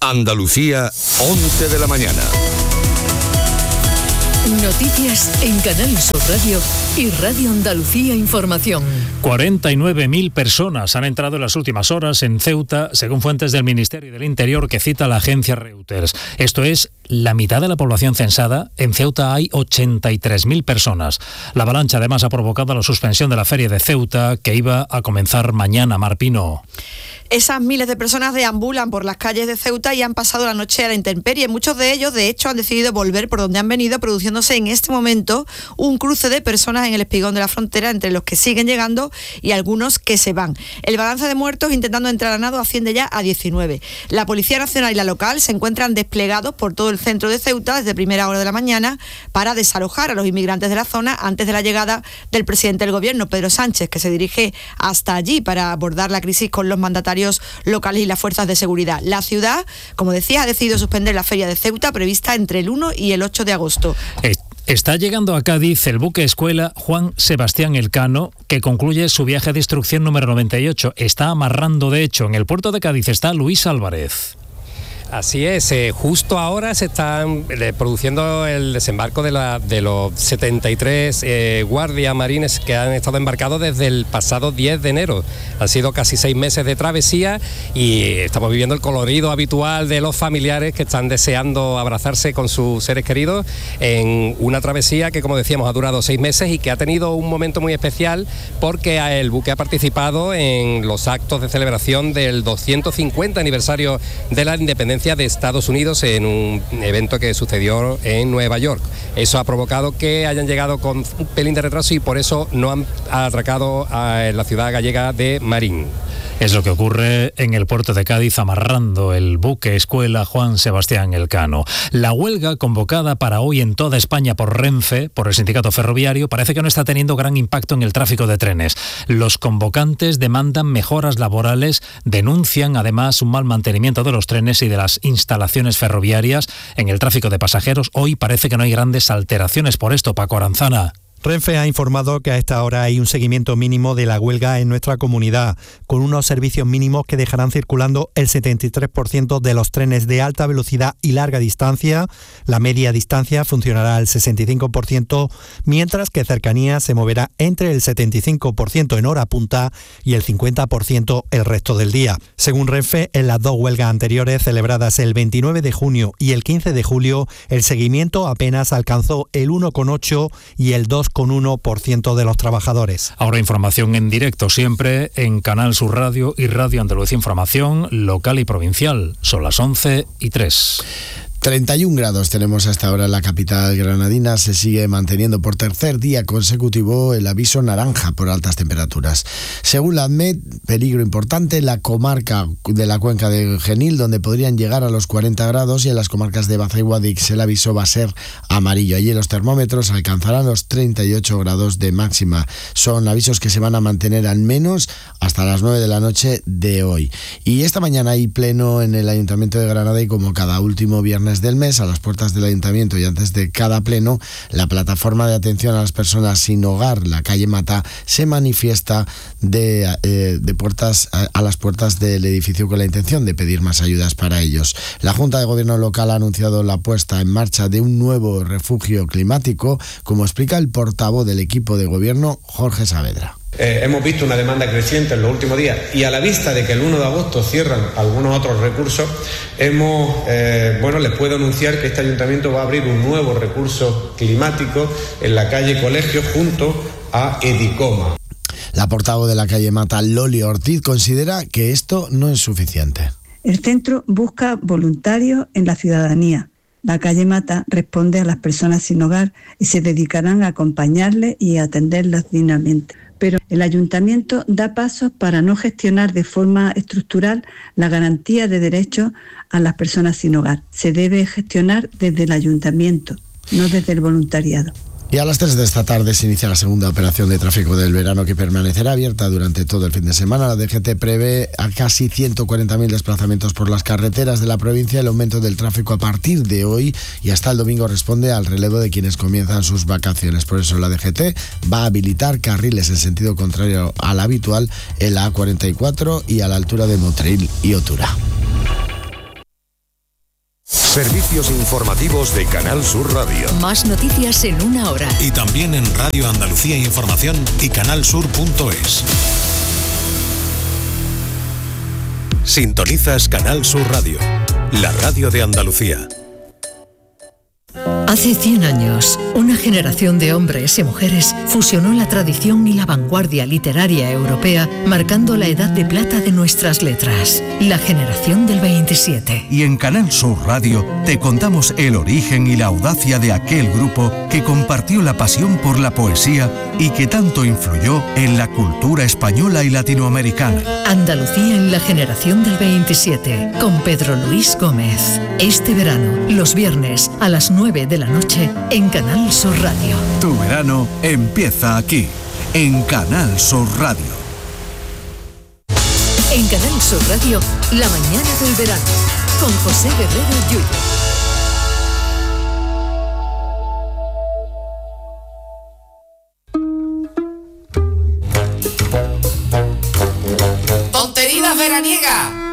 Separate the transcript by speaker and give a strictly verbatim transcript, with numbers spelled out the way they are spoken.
Speaker 1: Andalucía, once de la mañana.
Speaker 2: Noticias en Canal Sur Radio y Radio Andalucía Información.
Speaker 3: cuarenta y nueve mil personas han entrado en las últimas horas en Ceuta, según fuentes del Ministerio del Interior que cita la agencia Reuters. Esto es la mitad de la población censada. En Ceuta hay ochenta y tres mil personas. La avalancha además ha provocado la suspensión de la feria de Ceuta, que iba a comenzar mañana. Marpino.
Speaker 4: Esas miles de personas deambulan por las calles de Ceuta y han pasado la noche a la intemperie. Muchos de ellos, de hecho, han decidido volver por donde han venido, produciéndose en este momento un cruce de personas en el espigón de la frontera, entre los que siguen llegando y algunos que se van. El balance de muertos intentando entrar a nado asciende ya a diecinueve. La Policía Nacional y la local se encuentran desplegados por todo el centro de Ceuta desde primera hora de la mañana para desalojar a los inmigrantes de la zona antes de la llegada del presidente del gobierno, Pedro Sánchez, que se dirige hasta allí para abordar la crisis con los mandatarios locales y las fuerzas de seguridad. La ciudad, como decía, ha decidido suspender la feria de Ceuta prevista entre el uno y el ocho de agosto.
Speaker 3: Está llegando a Cádiz el buque escuela Juan Sebastián Elcano, que concluye su viaje de instrucción número noventa y ocho. Está amarrando, de hecho, en el puerto de Cádiz está Luis Álvarez.
Speaker 5: Así es, eh, justo ahora se están eh, produciendo el desembarco de, la, de los setenta y tres eh, guardias marines que han estado embarcados desde el pasado diez de enero. Han sido casi seis meses de travesía y estamos viviendo el colorido habitual de los familiares que están deseando abrazarse con sus seres queridos en una travesía que, como decíamos, ha durado seis meses y que ha tenido un momento muy especial porque el buque ha participado en los actos de celebración del doscientos cincuenta aniversario de la independencia de Estados Unidos en un evento que sucedió en Nueva York. Eso ha provocado que hayan llegado con un pelín de retraso y por eso no han atracado a la ciudad gallega de Marín.
Speaker 3: Es lo que ocurre en el puerto de Cádiz, amarrando el buque escuela Juan Sebastián Elcano. La huelga convocada para hoy en toda España por Renfe, por el sindicato ferroviario, parece que no está teniendo gran impacto en el tráfico de trenes. Los convocantes demandan mejoras laborales, denuncian además un mal mantenimiento de los trenes y de las instalaciones ferroviarias. En el tráfico de pasajeros hoy parece que no hay grandes alteraciones por esto. Paco Aranzana.
Speaker 6: Renfe ha informado que a esta hora hay un seguimiento mínimo de la huelga en nuestra comunidad, con unos servicios mínimos que dejarán circulando el setenta y tres por ciento de los trenes de alta velocidad y larga distancia. La media distancia funcionará al sesenta y cinco por ciento, mientras que cercanía se moverá entre el setenta y cinco por ciento en hora punta y el cincuenta por ciento el resto del día. Según Renfe, en las dos huelgas anteriores, celebradas el veintinueve de junio y el quince de julio, el seguimiento apenas alcanzó el uno coma ocho y el dos coma uno por ciento de los trabajadores.
Speaker 3: Ahora información en directo siempre en Canal Sur Radio y Radio Andalucía Información local y provincial. Son las once y tres.
Speaker 7: treinta y un grados tenemos hasta ahora en la capital granadina. Se sigue manteniendo por tercer día consecutivo el aviso naranja por altas temperaturas. Según la ADMET, peligro importante en la comarca de la cuenca de Genil, donde podrían llegar a los cuarenta grados, y en las comarcas de Baza y Guadix el aviso va a ser amarillo. Allí los termómetros alcanzarán los treinta y ocho grados de máxima. Son avisos que se van a mantener al menos hasta las nueve de la noche de hoy. Y esta mañana hay pleno en el Ayuntamiento de Granada y, como cada último viernes del mes, a las puertas del Ayuntamiento y antes de cada pleno, la plataforma de atención a las personas sin hogar, la calle Mata, se manifiesta de, eh, de puertas a, a las puertas del edificio con la intención de pedir más ayudas para ellos. La Junta de Gobierno local ha anunciado la puesta en marcha de un nuevo refugio climático, como explica el portavoz del equipo de gobierno, Jorge Saavedra.
Speaker 8: Eh, hemos visto una demanda creciente en los últimos días y a la vista de que el uno de agosto cierran algunos otros recursos, hemos, eh, bueno, les puedo anunciar que este ayuntamiento va a abrir un nuevo recurso climático en la calle Colegio junto a Edicoma.
Speaker 7: La portavoz de la calle Mata, Loli Ortiz, considera que esto no es suficiente.
Speaker 9: El centro busca voluntarios en la ciudadanía. La calle Mata responde a las personas sin hogar y se dedicarán a acompañarles y a atenderlas dignamente. Pero el ayuntamiento da pasos para no gestionar de forma estructural la garantía de derechos a las personas sin hogar. Se debe gestionar desde el ayuntamiento, no desde el voluntariado.
Speaker 7: Y a las tres de esta tarde se inicia la segunda operación de tráfico del verano, que permanecerá abierta durante todo el fin de semana. La D G T prevé a casi ciento cuarenta mil desplazamientos por las carreteras de la provincia. El aumento del tráfico a partir de hoy y hasta el domingo responde al relevo de quienes comienzan sus vacaciones. Por eso la D G T va a habilitar carriles en sentido contrario al habitual en la A cuarenta y cuatro y a la altura de Motril y Otura.
Speaker 1: Servicios informativos de Canal Sur Radio.
Speaker 2: Más noticias en una hora.
Speaker 10: Y también en Radio Andalucía Información y canalsur punto es. Sintonizas Canal Sur Radio, la radio de Andalucía.
Speaker 2: Hace cien años, una generación de hombres y mujeres fusionó la tradición y la vanguardia literaria europea, marcando la edad de plata de nuestras letras, la generación del veintisiete.
Speaker 11: Y en Canal Sur Radio te contamos el origen y la audacia de aquel grupo que compartió la pasión por la poesía y que tanto influyó en la cultura española y latinoamericana.
Speaker 2: Andalucía en la generación del veintisiete, con Pedro Luis Gómez. Este verano, los viernes a las nueve de la noche en Canal Sur Radio.
Speaker 11: Tu verano empieza aquí, en Canal Sur Radio.
Speaker 2: En Canal Sur Radio, la mañana del verano, con José Guerrero Yuyo.
Speaker 12: ¡Tonterías veraniegas!